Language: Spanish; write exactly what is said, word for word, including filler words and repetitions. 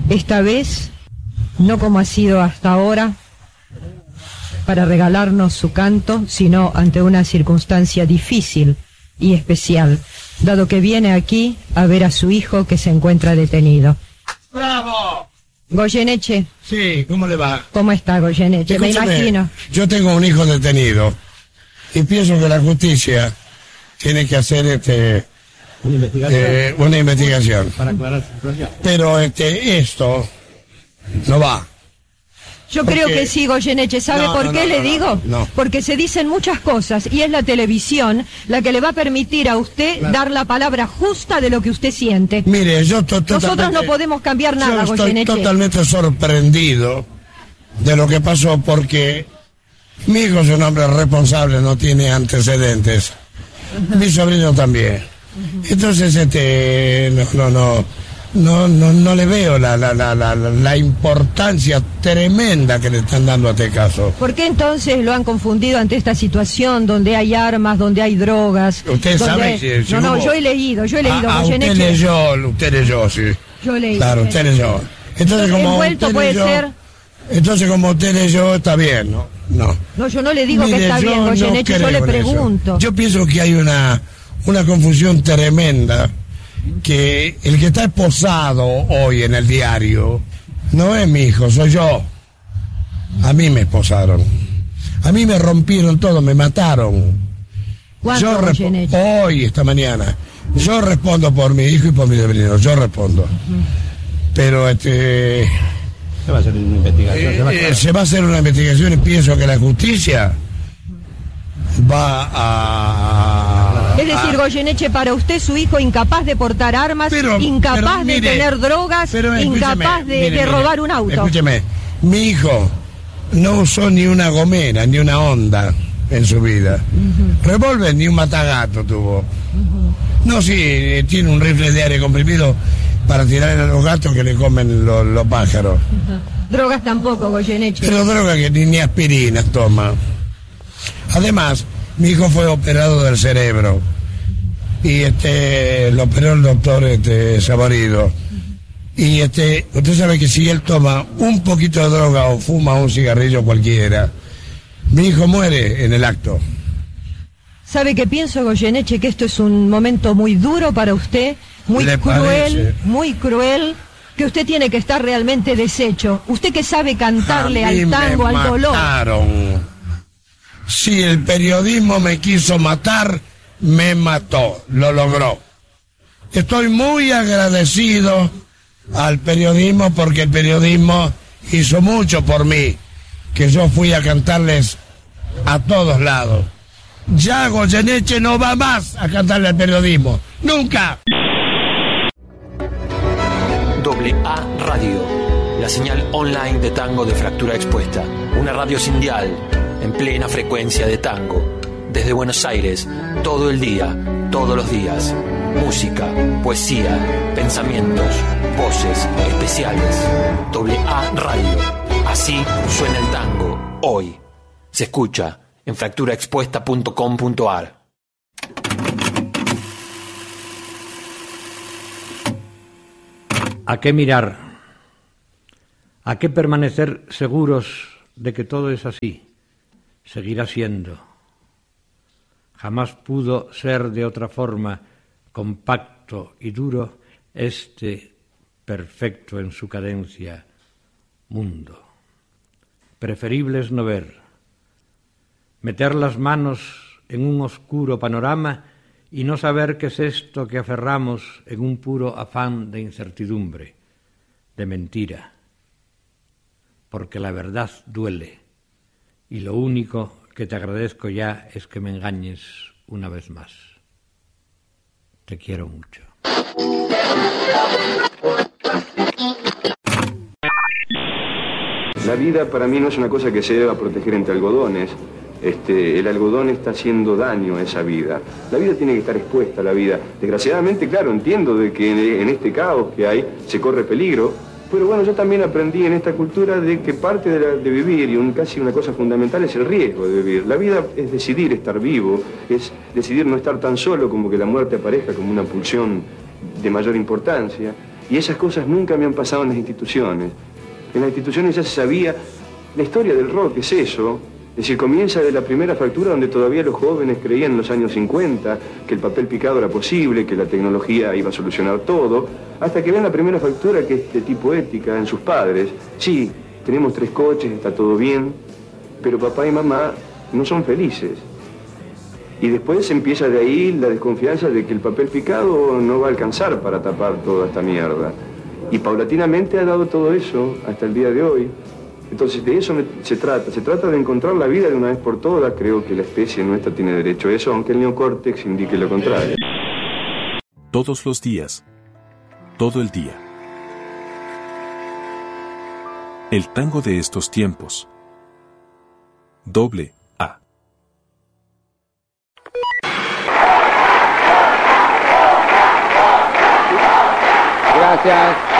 Esta vez, no como ha sido hasta ahora, para regalarnos su canto, sino ante una circunstancia difícil y especial, dado que viene aquí a ver a su hijo que se encuentra detenido. ¡Bravo! Goyeneche. Sí, ¿cómo le va? ¿Cómo está, Goyeneche? Me imagino. Yo tengo un hijo detenido y pienso que la justicia tiene que hacer este una investigación, eh, una investigación. Para aclarar su situación. Pero este esto no va. Yo Porque... creo que sí, Goyeneche. ¿Sabe no, por no, qué no, le no, digo? No, no. Porque se dicen muchas cosas y es la televisión la que le va a permitir a usted claro. dar la palabra justa de lo que usted siente. Mire, yo to Nosotros no podemos cambiar nada, yo Goyeneche. Estoy totalmente sorprendido de lo que pasó porque mi hijo es un hombre responsable, no tiene antecedentes. Uh-huh. Mi sobrino también. Uh-huh. Entonces, este, no, no, no. No, no, no le veo la, la, la, la, la importancia tremenda que le están dando a este caso. ¿Por qué entonces lo han confundido ante esta situación donde hay armas, donde hay drogas? Usted sabe hay... si, si No, no, hubo... yo he leído, yo he leído. Ah, usted leyó, usted leyó, sí. Yo leí. Claro, usted leyó. Entonces, como envuelto usted puede leyó, ser... entonces como usted leyó, está bien, ¿no? No, no yo no le digo Mire, que está bien, Goyeneche, no yo le pregunto. Eso. Yo pienso que hay una, una confusión tremenda. Que el que está esposado hoy en el diario no es mi hijo, soy yo. A mí me esposaron. A mí me rompieron todo, me mataron. ¿Cuándo, hoy, esta mañana. Yo respondo por mi hijo y por mi sobrino, yo respondo. Uh-huh. Pero este... Se va a hacer una investigación. Eh, se, va a eh, se va a hacer una investigación y pienso que la justicia va a... Es decir, Goyeneche, para usted su hijo incapaz de portar armas, pero, incapaz pero, mire, de tener drogas, pero, incapaz de, mire, de robar mire, un auto. Escúcheme, mi hijo no usó ni una gomera, ni una Honda en su vida. Uh-huh. Revólver ni un matagato tuvo. Uh-huh. No, sí, tiene un rifle de aire comprimido para tirar a los gatos que le comen los, los pájaros. Uh-huh. Drogas tampoco, Goyeneche. Pero drogas que ni, ni aspirinas toma. Además, mi hijo fue operado del cerebro y este lo operó el doctor este Saborido. Y este, usted sabe que si él toma un poquito de droga o fuma un cigarrillo cualquiera, mi hijo muere en el acto. ¿Sabe qué pienso, Goyeneche? Que esto es un momento muy duro para usted, muy cruel, parece? muy cruel, que usted tiene que estar realmente deshecho. Usted que sabe cantarle al tango, al dolor. Mataron. Si el periodismo me quiso matar, me mató, lo logró. Estoy muy agradecido al periodismo porque el periodismo hizo mucho por mí, que yo fui a cantarles a todos lados. Ya Goyeneche no va más a cantarle al periodismo, nunca. Doble A Radio, la señal online de tango de Fractura Expuesta, una radio sin dial, en plena frecuencia de tango, desde Buenos Aires, todo el día, todos los días. Música, poesía, pensamientos, voces especiales. Doble A Radio, así suena el tango, hoy. Se escucha en fractura expuesta punto com punto a r. ¿A qué mirar? ¿A qué permanecer seguros de que todo es así? Seguirá siendo. Jamás pudo ser de otra forma, compacto y duro, este perfecto en su cadencia mundo. Preferible es no ver, meter las manos en un oscuro panorama y no saber qué es esto que aferramos en un puro afán de incertidumbre, de mentira, porque la verdad duele. Y lo único que te agradezco ya es que me engañes una vez más. Te quiero mucho. La vida para mí no es una cosa que se deba proteger entre algodones. Este, el algodón está haciendo daño a esa vida. La vida tiene que estar expuesta a la vida. Desgraciadamente, claro, entiendo de que en, en este caos que hay se corre peligro. Pero bueno, yo también aprendí en esta cultura de que parte de, la, de vivir, y un, casi una cosa fundamental, es el riesgo de vivir. La vida es decidir estar vivo, es decidir no estar tan solo como que la muerte aparezca como una pulsión de mayor importancia. Y esas cosas nunca me han pasado en las instituciones. En las instituciones ya se sabía, la historia del rock es eso. Es decir, comienza de la primera fractura donde todavía los jóvenes creían en los años cincuenta que el papel picado era posible, que la tecnología iba a solucionar todo, hasta que ven la primera fractura que es de tipo ética en sus padres. Sí, tenemos tres coches, está todo bien, pero papá y mamá no son felices. Y después empieza de ahí la desconfianza de que el papel picado no va a alcanzar para tapar toda esta mierda. Y paulatinamente ha dado todo eso hasta el día de hoy. Entonces de eso me, se trata, se trata de encontrar la vida de una vez por todas. Creo que la especie nuestra tiene derecho a eso, aunque el neocórtex indique lo contrario. Todos los días, todo el día. El tango de estos tiempos. Doble A. Gracias.